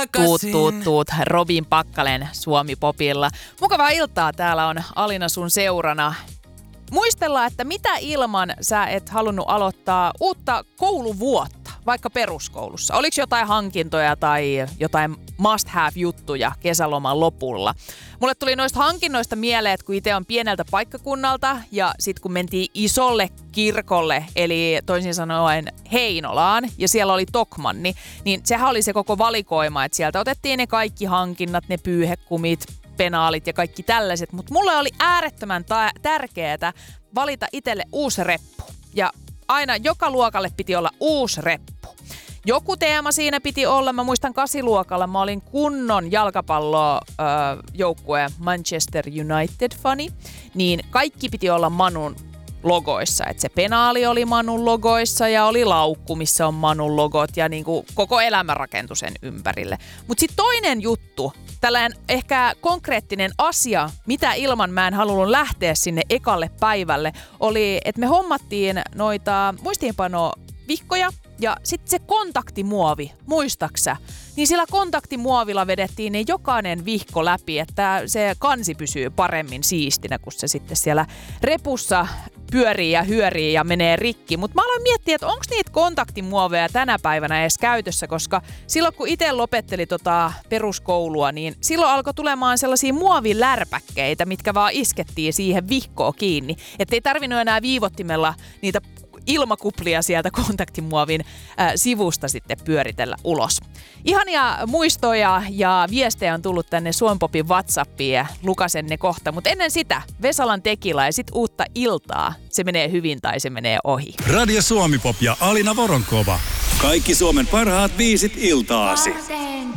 takaisin. Tuut, Robin Pakkalen Suomi-popilla. Mukavaa iltaa, täällä on Alina sun seurana. Muistellaan, että mitä ilman sä et halunnut aloittaa uutta kouluvuotta, vaikka peruskoulussa. Oliko jotain hankintoja tai jotain must-have-juttuja kesäloman lopulla? Mulle tuli noista hankinnoista mieleen, että kun itse on pieneltä paikkakunnalta ja sitten kun mentiin isolle kirkolle, eli toisin sanoen Heinolaan, ja siellä oli Tokmanni, niin sehän oli se koko valikoima, että sieltä otettiin ne kaikki hankinnat, ne pyyhekumit, penaalit ja kaikki tällaiset, mutta mulle oli äärettömän tärkeää valita itselle uusi reppu. Ja aina joka luokalle piti olla uusi reppu. Joku teema siinä piti olla. Mä muistan 8-luokalla mä olin kunnon jalkapallojoukkue Manchester United-fani, niin kaikki piti olla Manun logoissa. Et se penaali oli Manun logoissa ja oli laukku, missä on Manun logot ja niinku koko elämä rakentui sen ympärille. Mutta sitten toinen juttu, tällainen ehkä konkreettinen asia, mitä ilman mä en halunnut lähteä sinne ekalle päivälle, oli, että me hommattiin noita muistiinpanovihkoja ja sitten se kontaktimuovi, muistaksä? Niin sillä kontaktimuovilla vedettiin ne jokainen vihko läpi, että se kansi pysyy paremmin siistinä, kun se sitten siellä repussa pyörii ja hyörii ja menee rikki. Mutta mä aloin miettiä, että onko niitä kontaktimuoveja tänä päivänä edes käytössä, koska silloin kun itse lopetteli peruskoulua, niin silloin alkoi tulemaan sellaisia muovilärpäkkeitä, mitkä vaan iskettiin siihen vihkoon kiinni. Että ei tarvinnut enää viivottimella niitä ilmakuplia sieltä kontaktimuovin sivusta sitten pyöritellä ulos. Ihania muistoja ja viestejä on tullut tänne Suomi-popin WhatsAppiin ja lukasen ne kohta. Mutta ennen sitä Vesalan Tekila ja sit uutta iltaa. Se menee hyvin tai se menee ohi. Radio Suomi-pop ja Alina Voronkova. Kaikki Suomen parhaat biisit iltaasi.